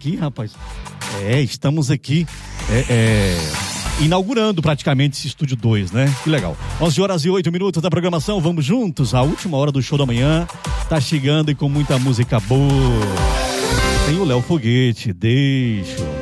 aqui, rapaz. Estamos aqui inaugurando praticamente esse Estúdio 2, né? Que legal. 11h08 da programação, vamos juntos. A última hora do show da manhã tá chegando e com muita música boa. Tem o Léo Foguete, deixo.